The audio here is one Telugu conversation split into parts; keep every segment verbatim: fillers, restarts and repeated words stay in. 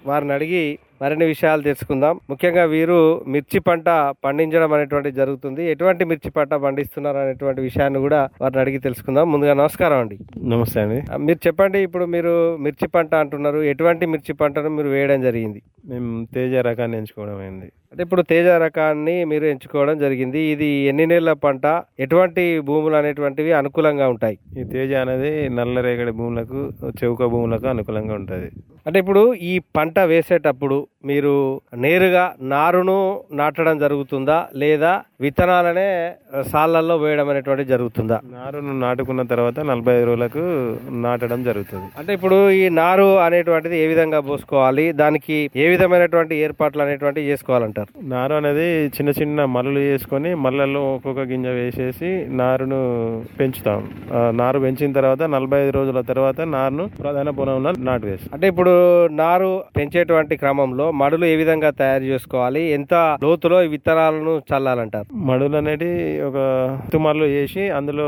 వారిని అడిగి మరిన్ని విషయాలు తెలుసుకుందాం. ముఖ్యంగా వీరు మిర్చి పంట పండించడం అనేటువంటిది జరుగుతుంది. ఎటువంటి మిర్చి పంట పండిస్తున్నారు అనేటువంటి విషయాన్ని కూడా వారిని అడిగి తెలుసుకుందాం. ముందుగా నమస్కారం అండి. నమస్తే అండి. మీరు చెప్పండి, ఇప్పుడు మీరు మిర్చి పంట అంటున్నారు, ఎటువంటి మిర్చి పంటను మీరు వేయడం జరిగింది? మేము తేజ రకాన్ని ఎంచుకోవడం అయింది. అంటే ఇప్పుడు తేజ రకాన్ని మీరు ఎంచుకోవడం జరిగింది. ఇది ఎన్ని నెలల పంట, ఎటువంటి భూములు అనేటువంటివి అనుకూలంగా ఉంటాయి? ఈ తేజ అనేది నల్లరేగడి భూములకు, చౌక భూములకు అనుకూలంగా ఉంటుంది. అంటే ఇప్పుడు ఈ పంట వేసేటప్పుడు మీరు నేరుగా నారును నాటడం జరుగుతుందా, లేదా విత్తనాలనే సాళ్లలో వేయడం అనేటువంటి జరుగుతుందా? నారును నాటుకున్న తర్వాత నలభై ఐదు రోజులకు నాటడం జరుగుతుంది. అంటే ఇప్పుడు ఈ నారు అనేటువంటిది ఏ విధంగా పోసుకోవాలి, దానికి ఏ విధమైనటువంటి ఏర్పాట్లు అనేటువంటివి చేసుకోవాలంటారు? నారు అనేది చిన్న చిన్న మల్లలు వేసుకొని మల్లల్లో ఒక్కొక్క గింజ వేసేసి నారును పెంచుతాం. నారు పెంచిన తర్వాత నలభై ఐదు రోజుల తర్వాత నారును ప్రధాన పొలంలో నాటు వేస్తాం. అంటే ఇప్పుడు నారు పెంచేటువంటి క్రమంలో మడులు ఏ విధంగా తయారు చేసుకోవాలి, ఎంత లోతులో ఈ విత్తనాలను చల్లాలంటారు? మడులు అనేది ఒక తుమ్మర్లు వేసి అందులో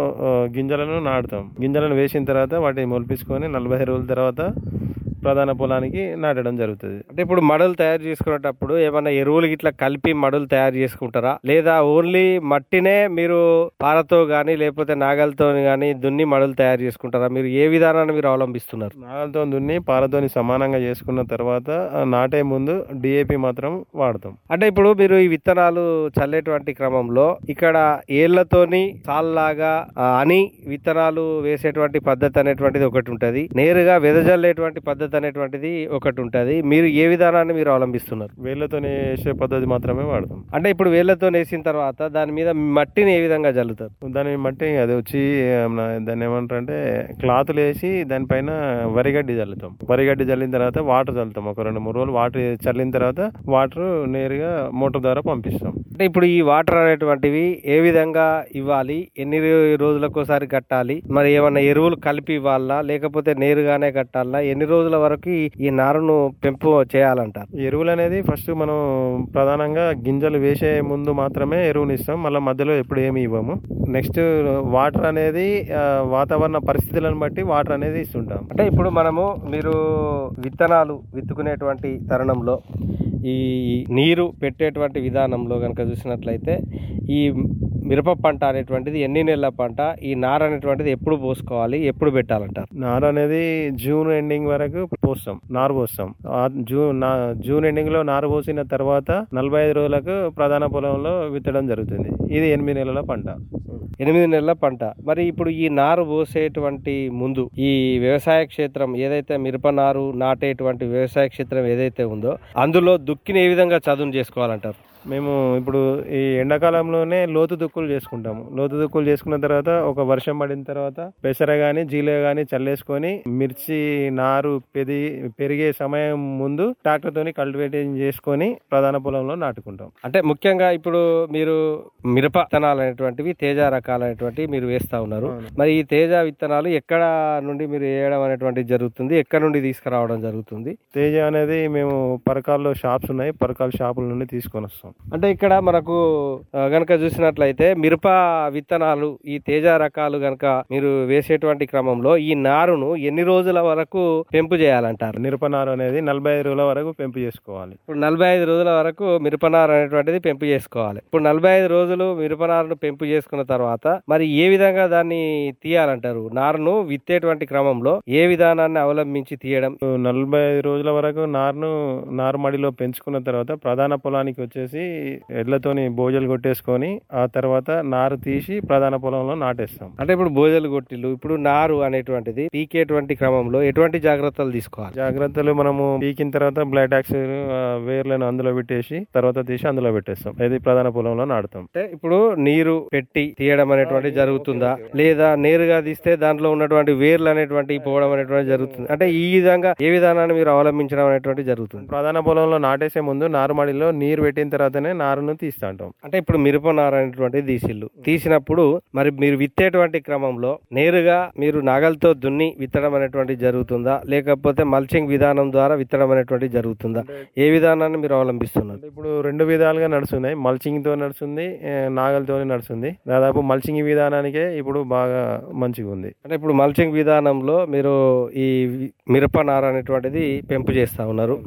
గింజలను నాటుతాం. గింజలను వేసిన తర్వాత వాటిని మొలిపించుకొని నలభై రోజుల తర్వాత ప్రధాన పొలానికి నాటడం జరుగుతుంది. అంటే ఇప్పుడు మడులు తయారు చేసుకునేటప్పుడు ఏమైనా ఎరువులు ఇట్లా కలిపి మడులు తయారు చేసుకుంటారా, లేదా ఓన్లీ మట్టినే మీరు పారతో గానీ లేకపోతే నాగలతో గానీ దున్ని మడులు తయారు చేసుకుంటారా? మీరు ఏ విధానాన్ని మీరు అవలంబిస్తున్నారు? నాగలతో దున్ని పారతోని సమానంగా చేసుకున్న తర్వాత నాటే ముందు డిఏపి మాత్రం వాడతాం. అంటే ఇప్పుడు మీరు ఈ విత్తనాలు చల్లేటువంటి క్రమంలో ఇక్కడ ఏళ్లతోని సాల్లాగా అని విత్తనాలు వేసేటువంటి పద్ధతి అనేటువంటిది ఒకటి ఉంటది, నేరుగా వెదజల్లేటువంటి పద్ధతి అనేటువంటిది ఒకటి ఉంటది. మీరు ఏ విధానాన్ని మీరు అవలంబిస్తున్నారు? వేళ్లతో వేసే పద్ధతి మాత్రమే వాడతాం. అంటే ఇప్పుడు వేళ్లతో వేసిన తర్వాత దాని మీద మట్టిని ఏ విధంగా చల్లుతారు? దాని మట్టి అది వచ్చి దాన్ని ఏమంటారు అంటే క్లాతులు వేసి దానిపైన వరిగడ్డి చల్లుతాం. వరిగడ్డి చల్లిన తర్వాత వాటర్ చల్లుతాం. ఒక రెండు మూడు రోజులు వాటర్ చల్లిన తర్వాత వాటర్ నేరుగా మోటార్ ద్వారా పంపిస్తాం. అంటే ఇప్పుడు ఈ వాటర్ అనేటువంటివి ఏ విధంగా ఇవ్వాలి, ఎన్ని రోజులకోసారి కట్టాలి, మరి ఏమన్నా ఎరువులు కలిపి ఇవ్వాలా లేకపోతే నేరుగానే కట్టాలా, ఎన్ని రోజుల వరకు ఈ నారును పెంపు చేయాలంటారు? ఎరువులు అనేది ఫస్ట్ మనం ప్రధానంగా గింజలు వేసే ముందు మాత్రమే ఎరువుని ఇస్తాం. మళ్ళీ మధ్యలో ఎప్పుడు ఏమి ఇవ్వము. నెక్స్ట్ వాటర్ అనేది వాతావరణ పరిస్థితులను బట్టి వాటర్ అనేది ఇస్తుంటాం. అంటే ఇప్పుడు మనము మీరు విత్తనాలు విత్తుకునేటువంటి తరుణంలో ఈ నీరు పెట్టేటువంటి విధానంలో కనుక చూసినట్లయితే ఈ మిరప పంట అనేటువంటిది ఎన్ని నెలల పంట, ఈ నార అనేటువంటిది ఎప్పుడు పోసుకోవాలి, ఎప్పుడు పెట్టాలంటారు? నార అనేది జూన్ ఎండింగ్ వరకు పోస్తాం, నారు పోస్తాం. జూన్ జూన్ ఎండింగ్ లో నారు పోసిన తర్వాత నలభై ఐదు రోజులకు ప్రధాన పొలంలో విత్తడం జరుగుతుంది. ఇది ఎనిమిది నెలల పంట. ఎనిమిది నెలల పంట. మరి ఇప్పుడు ఈ నారు పోసేటువంటి ముందు ఈ వ్యవసాయ క్షేత్రం ఏదైతే మిరప నారు నాటేటువంటి వ్యవసాయ క్షేత్రం ఏదైతే ఉందో అందులో దుక్కిని ఏ విధంగా చదును చేసుకోవాలంటారు? మేము ఇప్పుడు ఈ ఎండాకాలంలోనే లోతు దుక్కులు చేసుకుంటాము. లోతు దుక్కులు చేసుకున్న తర్వాత ఒక వర్షం పడిన తర్వాత పెసర గాని జీలే గాని చల్లేసుకొని మిర్చి నారు పెరిగి పెరిగే సమయం ముందు ట్రాక్టర్ తోని కల్టివేటింగ్ చేసుకొని ప్రధాన పొలంలో నాటుకుంటాం. అంటే ముఖ్యంగా ఇప్పుడు మీరు మిరప విత్తనాలు అనేటువంటివి తేజ రకాలైనటువంటివి మీరు వేస్తా ఉన్నారు. మరి ఈ తేజ విత్తనాలు ఎక్కడ నుండి మీరు వేయడం అనేటువంటిది జరుగుతుంది, ఎక్కడ నుండి తీసుకురావడం జరుగుతుంది? తేజ అనేది మేము పరకాల్లో షాప్స్ ఉన్నాయి, పరకాల షాపుల నుండి తీసుకొని వస్తాం. అంటే ఇక్కడ మనకు గనక చూసినట్లయితే మిరప విత్తనాలు ఈ తేజ రకాలు గనక మీరు వేసేటువంటి క్రమంలో ఈ నారును ఎన్ని రోజుల వరకు పెంపు చేయాలంటారు? మిరప నారు అనేది నలభై ఐదు రోజుల వరకు పెంపు చేసుకోవాలి. ఇప్పుడు నలభై ఐదు రోజుల వరకు మిరప నారు అనేటువంటిది పెంపు చేసుకోవాలి. ఇప్పుడు నలభై ఐదు రోజులు మిరప నారును పెంపు చేసుకున్న తర్వాత మరి ఏ విధంగా దాన్ని తీయాలంటారు? నారును విత్తేటువంటి క్రమంలో ఏ విధానాన్ని అవలంబించి తీయడం? నలభై ఐదు రోజుల వరకు నారును నారు మడిలో పెంచుకున్న తర్వాత ప్రధాన పొలానికి వచ్చేసి ఎడ్లతోని బోజలు కొట్టేసుకొని ఆ తర్వాత నారు తీసి ప్రధాన పొలంలో నాటేస్తాం. అంటే ఇప్పుడు బోజలు కొట్టిలు ఇప్పుడు నారు అనేటువంటిది పీకేటువంటి క్రమంలో ఎటువంటి జాగ్రత్తలు తీసుకోవాలి? జాగ్రత్తలు మనము పీకిన తర్వాత బ్లైటాక్స్ వేర్లను అందులో పెట్టేసి తర్వాత తీసి అందులో పెట్టేస్తాం. ఇది ప్రధాన పొలంలో నాటుతాం. అంటే ఇప్పుడు నీరు పెట్టి తీయడం అనేటువంటి జరుగుతుందా, లేదా నేరుగా తీస్తే దాంట్లో ఉన్నటువంటి వేర్లు అనేటువంటి పోవడం అనేటువంటి జరుగుతుంది? అంటే ఈ విధంగా ఏ విధానాన్ని మీరు అవలంబించడం అనేటువంటి జరుగుతుంది? ప్రధాన పొలంలో నాటేసే ముందు నారుమడిలో నీరు పెట్టిన తర్వాతనే నారును తీస్తా ఉంటాం. అంటే ఇప్పుడు మిరప నారు అనేటువంటి తీసిల్లు తీసినప్పుడు మరి మీరు విత్తేటువంటి క్రమంలో నేరుగా మీరు నాగలతో దున్ని విత్తడం అనేటువంటి జరుగుతుందా, లేకపోతే మల్చింగ్ విధానం ద్వారా విత్తడం అనేటువంటి జరుగుతుందా? ఏ విధానాన్ని మీరు అవలంబిస్తున్నారు? ఇప్పుడు రెండు విధాలుగా నడుస్తున్నాయి. మల్చింగ్ తో నడుస్తుంది, నాగలతో నడుస్తుంది. దాదాపు మల్చింగ్ విధానానికే ఇప్పుడు బాగా మంచిగా ఉంది. అంటే ఇప్పుడు మల్చింగ్ విధానంలో మీరు ఈ మిరప నారు అనేటువంటిది పెంపు చేస్తా ఉన్నారు.